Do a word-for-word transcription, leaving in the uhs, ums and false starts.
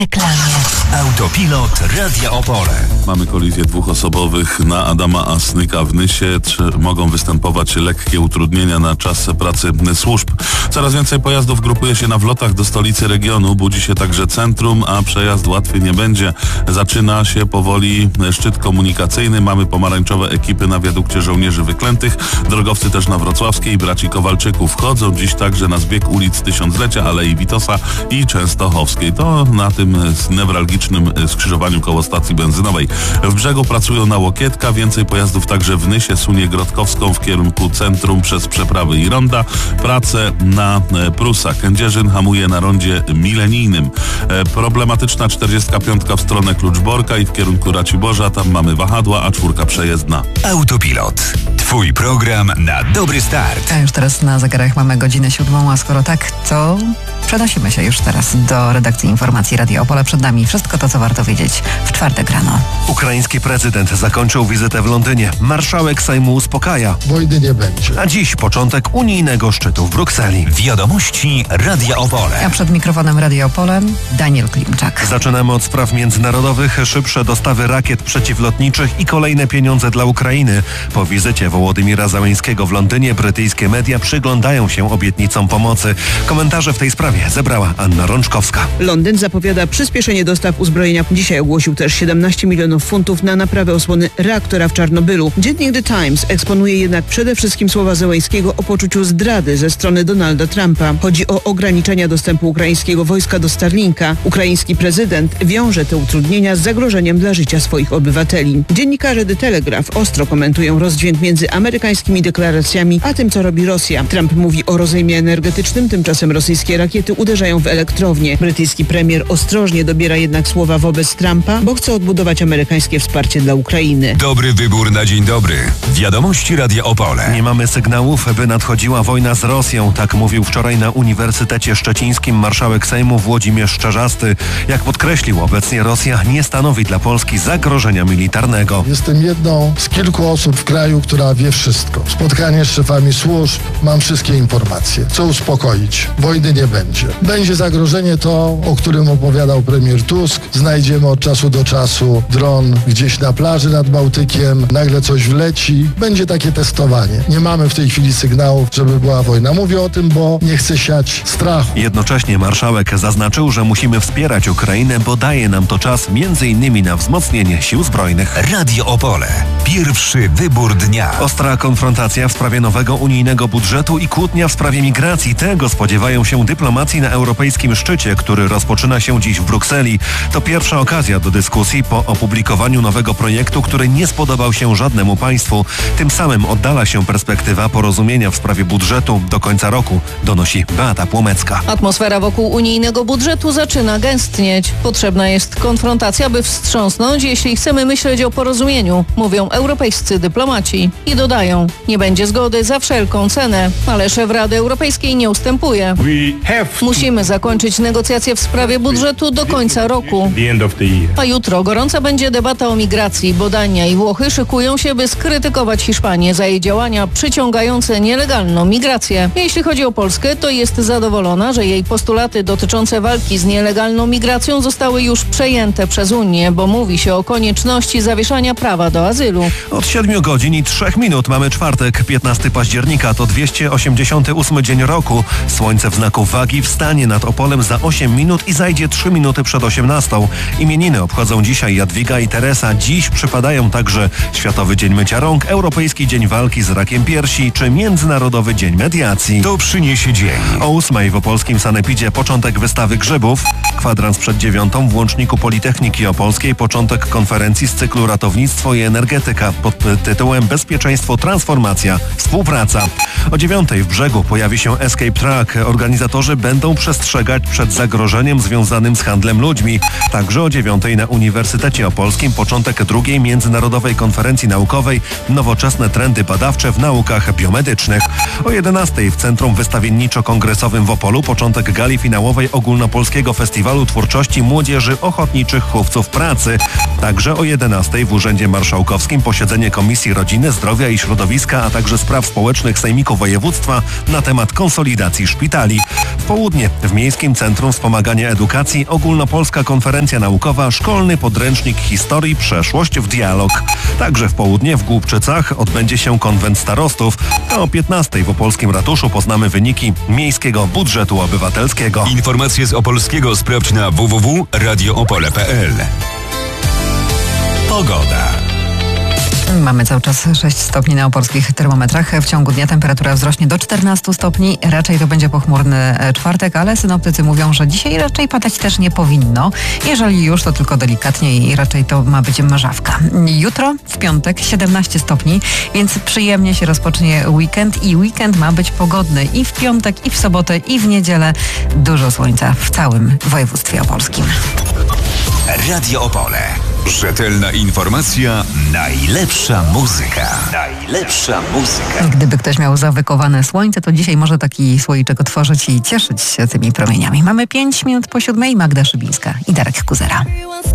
Reklamie. Autopilot Radia Opole. Mamy kolizję dwuosobowych na Adama Asnyka w Nysie. Czy mogą występować lekkie utrudnienia na czas pracy służb. Coraz więcej pojazdów grupuje się na wlotach do stolicy regionu. Budzi się także centrum, a przejazd łatwy nie będzie. Zaczyna się powoli szczyt komunikacyjny. Mamy pomarańczowe ekipy na wiadukcie Żołnierzy Wyklętych. Drogowcy też na Wrocławskiej, braci Kowalczyków. Wchodzą dziś także na zbieg ulic Tysiąclecia, Alei Witosa i Częstochowskiej. To na tym newralgicznym skrzyżowaniu koło stacji benzynowej. W Brzegu pracują na Łokietka. Więcej pojazdów także w Nysie sunie Grodkowską w kierunku centrum przez przeprawy i ronda. Pracę na Prusa. Kędzierzyn hamuje na rondzie milenijnym. Problematyczna czterdziestka piątka w stronę Kluczborka i w kierunku Raciborza. Tam mamy wahadła, a czwórka przejezdna. Autopilot. Twój program na dobry start. A już teraz na zegarach mamy godzinę siódmą, a skoro tak, to przenosimy się już teraz do redakcji informacji Radia Opole. Przed nami wszystko to, co warto wiedzieć w czwartek rano. Ukraiński prezydent zakończył wizytę w Londynie. Marszałek Sejmu uspokaja. Wojny nie będzie. A dziś początek unijnego szczytu w Brukseli. Wiadomości Radia Opole. A przed mikrofonem Radia Opole Daniel Klimczak. Zaczynamy od spraw międzynarodowych. Szybsze dostawy rakiet przeciwlotniczych i kolejne pieniądze dla Ukrainy. Po wizycie Wołodymira Zełenskiego w Londynie brytyjskie media przyglądają się obietnicom pomocy. Komentarze w tej sprawie zebrała Anna Rączkowska. Londyn zapowiada przyspieszenie dostaw uzbrojenia. Dzisiaj ogłosił też siedemnaście milionów funtów na naprawę osłony reaktora w Czarnobylu. Dziennik The Times eksponuje jednak przede wszystkim słowa Zełenskiego o poczuciu zdrady ze strony Donalda Trumpa. Chodzi o ograniczenia dostępu ukraińskiego wojska do Starlinka. Ukraiński prezydent wiąże te utrudnienia z zagrożeniem dla życia swoich obywateli. Dziennikarze The Telegraph ostro komentują rozdźwięk między amerykańskimi deklaracjami a tym, co robi Rosja. Trump mówi o rozejmie energetycznym, tymczasem rosyjskie rakiety uderzają w elektrownię. Brytyjski premier ostrożnie dobiera jednak słowa wobec Trumpa, bo chce odbudować amerykańskie wsparcie dla Ukrainy. Dobry wybór na dzień dobry. Wiadomości Radia Opole. Nie mamy sygnałów, by nadchodziła wojna z Rosją. Tak mówił wczoraj na Uniwersytecie Szczecińskim marszałek Sejmu Włodzimierz Czarzasty. Jak podkreślił, obecnie Rosja nie stanowi dla Polski zagrożenia militarnego. Jestem jedną z kilku osób w kraju, która wie wszystko. Spotkanie z szefami służb, mam wszystkie informacje. Co uspokoić? Wojny nie będzie. Będzie zagrożenie to, o którym opowiadał premier Tusk. Znajdziemy od czasu do czasu dron gdzieś na plaży nad Bałtykiem. Nagle coś wleci. Będzie takie testowanie. Nie mamy w tej chwili sygnałów, żeby była wojna. Mówię o tym, bo nie chcę siać strachu. Jednocześnie marszałek zaznaczył, że musimy wspierać Ukrainę, bo daje nam to czas między innymi na wzmocnienie sił zbrojnych. Radio Opole. Pierwszy wybór dnia. Ostra konfrontacja w sprawie nowego unijnego budżetu i kłótnia w sprawie migracji. Tego spodziewają się dyplomacji na europejskim szczycie, który rozpoczyna się dziś w Brukseli. To pierwsza okazja do dyskusji po opublikowaniu nowego projektu, który nie spodobał się żadnemu państwu. Tym samym oddala się perspektywa porozumienia w sprawie budżetu do końca roku, donosi Beata Płomecka. Atmosfera wokół unijnego budżetu zaczyna gęstnieć. Potrzebna jest konfrontacja, by wstrząsnąć, jeśli chcemy myśleć o porozumieniu, mówią europejscy dyplomaci. I dodają, nie będzie zgody za wszelką cenę, ale szef Rady Europejskiej nie ustępuje. Musimy zakończyć negocjacje w sprawie budżetu do końca roku. A jutro gorąca będzie debata o migracji, bo Dania i Włochy szykują się, by skrytykować Hiszpanię za jej działania przyciągające nielegalną migrację. Jeśli chodzi o Polskę, to jest zadowolona, że jej postulaty dotyczące walki z nielegalną migracją zostały już przejęte przez Unię, bo mówi się o konieczności zawieszania prawa do azylu. Od siedmiu godzin i trzech minut mamy czwartek, piętnastego października, to dwieście osiemdziesiąty ósmy dzień roku. Słońce w znaku wagi wstanie nad Opolem za osiem minut i zajdzie trzy minuty przed osiemnastą. Imieniny obchodzą dzisiaj Jadwiga i Teresa. Dziś przypadają także Światowy Dzień Mycia Rąk, Europejski Dzień Walki z Rakiem Piersi czy Międzynarodowy Dzień Mediacji. To przyniesie dzień. O ósmej w opolskim Sanepidzie początek wystawy grzybów. Kwadrans przed dziewiątą w Łączniku Politechniki Opolskiej początek konferencji z cyklu Ratownictwo i Energetyka pod tytułem Bezpieczeństwo, Transformacja, Współpraca. O dziewiątej w Brzegu pojawi się Escape Truck. Organizatorzy będą przestrzegać przed zagrożeniem związanym z handlem ludźmi. Także o dziewiątej na Uniwersytecie Opolskim początek drugiej międzynarodowej konferencji naukowej Nowoczesne trendy badawcze w naukach biomedycznych. O jedenastej w Centrum Wystawienniczo-Kongresowym w Opolu początek gali finałowej Ogólnopolskiego Festiwalu Twórczości Młodzieży Ochotniczych Chówców Pracy. Także o jedenastej w Urzędzie Marszałkowskim posiedzenie Komisji Rodziny, Zdrowia Zdrowia i Środowiska, a także Spraw Społecznych Sejmiku Województwa na temat konsolidacji szpitali. W południe w Miejskim Centrum Wspomagania Edukacji ogólnopolska konferencja naukowa Szkolny podręcznik historii przeszłość w dialog. Także w południe w Głubczycach odbędzie się konwent starostów, a o piętnastej w opolskim ratuszu poznamy wyniki miejskiego budżetu obywatelskiego. Informacje z Opolskiego sprawdź na w w w kropka radio opole kropka p l. Pogoda. Mamy cały czas sześć stopni na opolskich termometrach. W ciągu dnia temperatura wzrośnie do czternastu stopni. Raczej to będzie pochmurny czwartek, ale synoptycy mówią, że dzisiaj raczej padać też nie powinno. Jeżeli już, to tylko delikatnie i raczej to ma być mrzawka. Jutro, w piątek, siedemnaście stopni, więc przyjemnie się rozpocznie weekend i weekend ma być pogodny i w piątek, i w sobotę, i w niedzielę. Dużo słońca w całym województwie opolskim. Radio Opole. Rzetelna informacja, najlepsza muzyka. Najlepsza muzyka. Gdyby ktoś miał zawykowane słońce, to dzisiaj może taki słoiczek otworzyć i cieszyć się tymi promieniami. Mamy pięć minut po siódmej. Magda Szybińska i Darek Kuzera.